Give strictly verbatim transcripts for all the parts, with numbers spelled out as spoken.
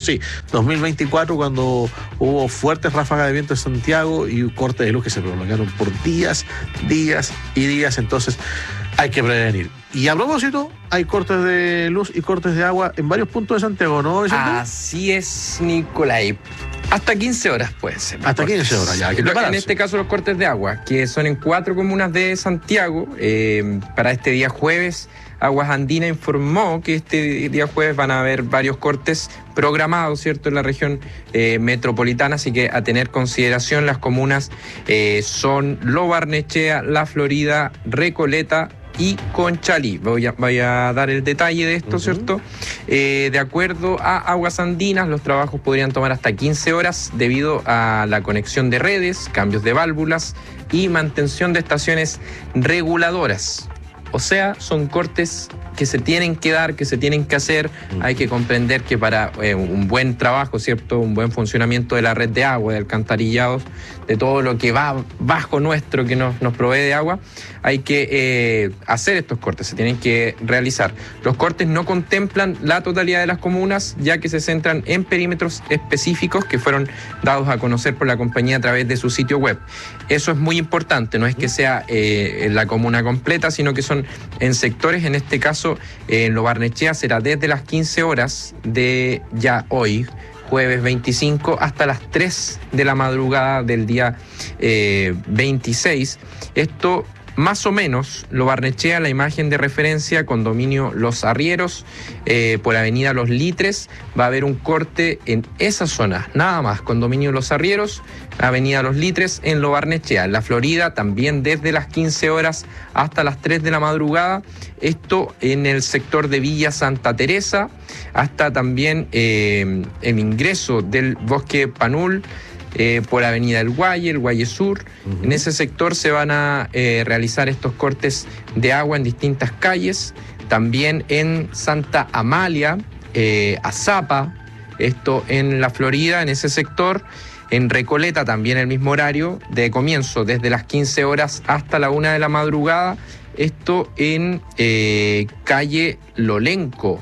sí, dos mil veinticuatro, cuando hubo fuertes ráfagas de viento en Santiago y cortes de luz que se prolongaron por días, días y días. Entonces hay que prevenir. Y a propósito, hay cortes de luz y cortes de agua en varios puntos de Santiago, ¿no, Vicente? Así es, Nicolai. Hasta quince horas puede ser. Hasta quince horas, ya hay que prepararse. En este caso los cortes de agua, que son en cuatro comunas de Santiago, eh, para este día jueves. Aguas Andinas informó que este día jueves van a haber varios cortes programados, ¿cierto?, en la región eh, metropolitana, así que a tener consideración. Las comunas eh, son Lo Barnechea, La Florida, Recoleta y Conchalí. Voy a, voy a dar el detalle de esto, uh-huh. ¿cierto? Eh, de acuerdo a Aguas Andinas, los trabajos podrían tomar hasta quince horas debido a la conexión de redes, cambios de válvulas y mantención de estaciones reguladoras. O sea, son cortes que se tienen que dar, que se tienen que hacer. Hay que comprender que para eh, un buen trabajo, ¿cierto?, un buen funcionamiento de la red de agua, de alcantarillados, de todo lo que va bajo nuestro, que nos, nos provee de agua, hay que eh, hacer estos cortes, se tienen que realizar. Los cortes no contemplan la totalidad de las comunas, ya que se centran en perímetros específicos que fueron dados a conocer por la compañía a través de su sitio web. Eso es muy importante, no es que sea eh, en la comuna completa, sino que son en sectores. En este caso, eh, en Lo Barnechea será desde las quince horas de ya hoy, jueves veinticinco, hasta las tres de la madrugada del día eh, veintiséis. Esto más o menos, Lo Barnechea, la imagen de referencia, condominio Los Arrieros, eh, por avenida Los Litres, va a haber un corte en esa zona, nada más, condominio Los Arrieros, avenida Los Litres, en Lo Barnechea. En La Florida, también desde las quince horas hasta las tres de la madrugada, esto en el sector de Villa Santa Teresa, hasta también eh, el ingreso del Bosque Panul, Eh, por avenida El Guaye, El Guaye Sur. Uh-huh. En ese sector se van a eh, realizar estos cortes de agua en distintas calles. También en Santa Amalia, eh, Azapa, esto en La Florida, en ese sector. En Recoleta también el mismo horario de comienzo, desde las quince horas hasta la una de la madrugada. Esto en eh, calle Lolenco.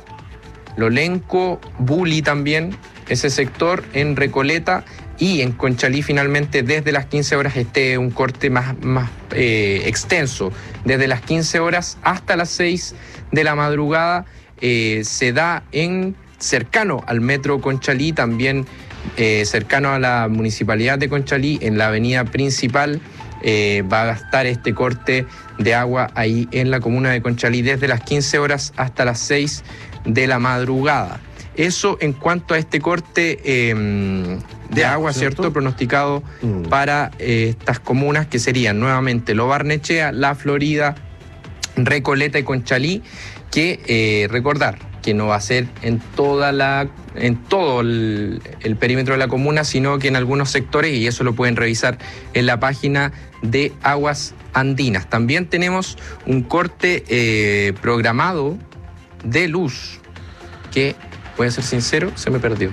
Lolenco, Bulli también, ese sector en Recoleta. Y en Conchalí finalmente desde las quince horas este un corte más, más eh, extenso. Desde las quince horas hasta las seis de la madrugada eh, se da en cercano al metro Conchalí, también eh, cercano a la municipalidad de Conchalí, en la avenida principal. Eh, va a estar este corte de agua ahí en la comuna de Conchalí desde las quince horas hasta las seis de la madrugada. Eso en cuanto a este corte eh, de ya, agua, ¿cierto?, ¿cierto? pronosticado mm. para eh, estas comunas que serían nuevamente Lo Barnechea, La Florida, Recoleta y Conchalí, que eh, recordar que no va a ser en toda la en todo el, el perímetro de la comuna, sino que en algunos sectores, y eso lo pueden revisar en la página de Aguas Andinas. También tenemos un corte eh, programado de luz que, voy a ser sincero, se me perdió.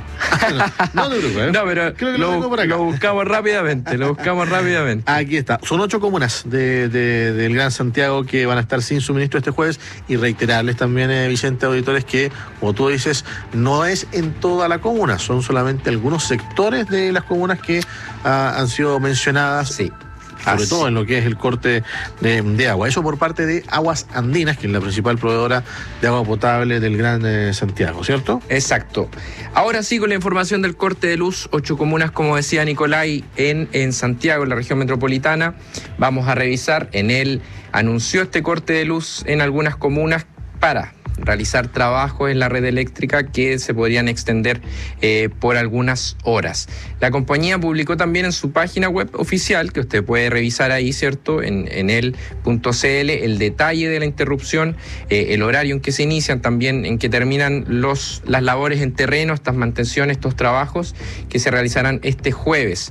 No, no, no, no pero Creo que lo, lo, lo buscamos rápidamente, lo buscamos rápidamente. Aquí está. Son ocho comunas de, de, del Gran Santiago que van a estar sin suministro este jueves, y reiterarles también, eh, Vicente, auditores, que, como tú dices, no es en toda la comuna, son solamente algunos sectores de las comunas que uh, han sido mencionadas. Sí. Sobre todo en lo que es el corte de, de agua. Eso por parte de Aguas Andinas, que es la principal proveedora de agua potable del Gran eh, Santiago, ¿cierto? Exacto. Ahora sí, con la información del corte de luz, ocho comunas, como decía Nicolai, en, en Santiago, en la región metropolitana. Vamos a revisar. En él anunció este corte de luz en algunas comunas para realizar trabajos en la red eléctrica que se podrían extender eh, por algunas horas. La compañía publicó también en su página web oficial, que usted puede revisar ahí, ¿cierto?, en, en el punto c l, el detalle de la interrupción, eh, el horario en que se inician, también en que terminan los, las labores en terreno, estas mantenciones, estos trabajos que se realizarán este jueves.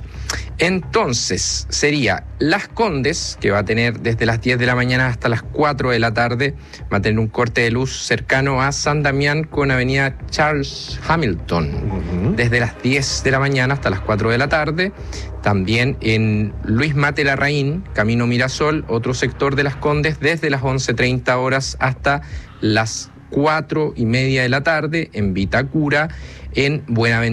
Entonces, sería Las Condes, que va a tener desde las diez de la mañana hasta las cuatro de la tarde, va a tener un corte de luz cercano a San Damián con avenida Charles Hamilton, uh-huh. desde las diez de la mañana hasta las cuatro de la tarde. También en Luis Mate Larraín, camino Mirasol, otro sector de Las Condes, desde las once treinta horas hasta las cuatro y media de la tarde. En Vitacura, en Buenaventura.